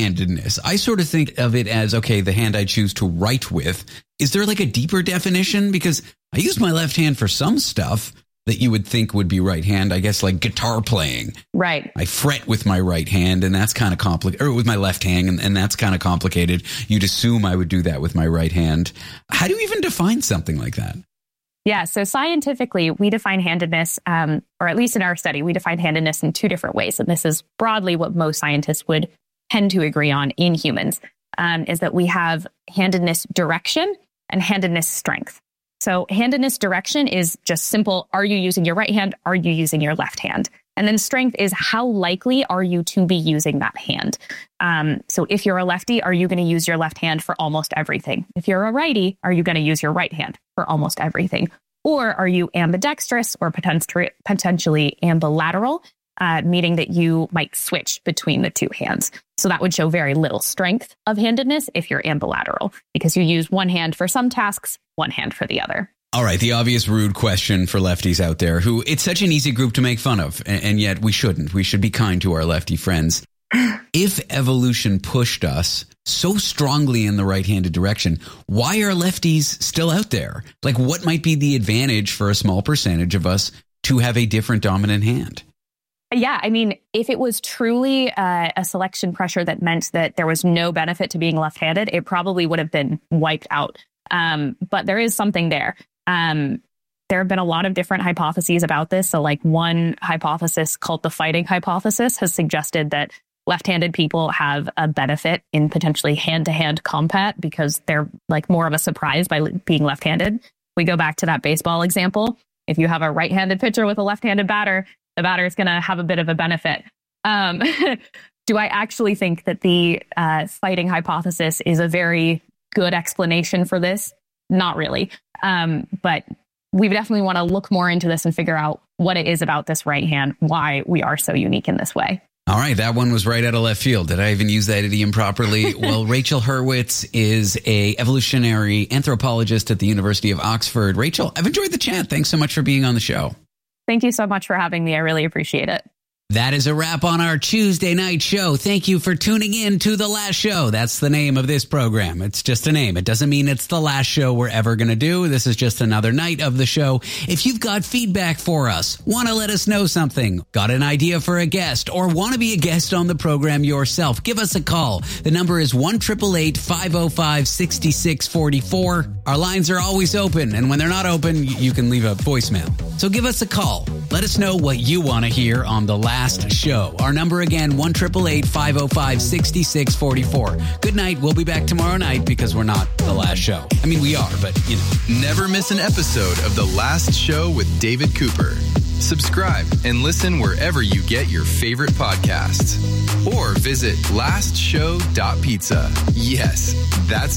right-handedness. I sort of think of it as, okay, the hand I choose to write with. Is there like a deeper definition? Because I use my left hand for some stuff that you would think would be right hand, I guess, like guitar playing. Right. I fret with my right hand, and that's kind of complicated, or with my left hand, and that's kind of complicated. You'd assume I would do that with my right hand. How do you even define something like that? Yeah, so scientifically, we define handedness, or at least in our study, we define handedness in two different ways. And this is broadly what most scientists would tend to agree on in humans, is that we have handedness direction and handedness strength. So handedness direction is just simple. Are you using your right hand? Are you using your left hand? And then strength is how likely are you to be using that hand? So if you're a lefty, are you going to use your left hand for almost everything? If you're a righty, are you going to use your right hand for almost everything? Or are you ambidextrous or potentially ambilateral, meaning that you might switch between the two hands? So that would show very little strength of handedness if you're ambilateral, because you use one hand for some tasks, one hand for the other. All right, the obvious rude question for lefties out there, who it's such an easy group to make fun of, and yet we shouldn't. We should be kind to our lefty friends. If evolution pushed us so strongly in the right-handed direction, why are lefties still out there? Like, what might be the advantage for a small percentage of us to have a different dominant hand? Yeah, I mean, if it was truly a selection pressure that meant that there was no benefit to being left-handed, it probably would have been wiped out. But there is something there. There have been a lot of different hypotheses about this. So like one hypothesis called the fighting hypothesis has suggested that left-handed people have a benefit in potentially hand-to-hand combat because they're like more of a surprise by being left-handed. We go back to that baseball example. If you have a right-handed pitcher with a left-handed batter, the batter is going to have a bit of a benefit. Do I actually think that the fighting hypothesis is a very good explanation for this? Not really. But we definitely want to look more into this and figure out what it is about this right hand, why we are so unique in this way. All right, that one was right out of left field. Did I even use that idiom properly? Well, Rachel Hurwitz is a evolutionary anthropologist at the University of Oxford. Rachel, I've enjoyed the chat. Thanks so much for being on the show. Thank you so much for having me. I really appreciate it. That is a wrap on our Tuesday night show. Thank you for tuning in to The Last Show. That's the name of this program. It's just a name. It doesn't mean it's the last show we're ever going to do. This is just another night of the show. If you've got feedback for us, want to let us know something, got an idea for a guest, or want to be a guest on the program yourself, give us a call. The number is 1-888-505-6644. Our lines are always open, and when they're not open, you can leave a voicemail. So give us a call. Let us know what you want to hear on The Last Show. Our number again, 1-888-505-6644. Good night. We'll be back tomorrow night because we're not The Last Show. I mean, we are, but you know. Never miss an episode of The Last Show with David Cooper. Subscribe and listen wherever you get your favorite podcasts. Or visit lastshow.pizza. Yes, that's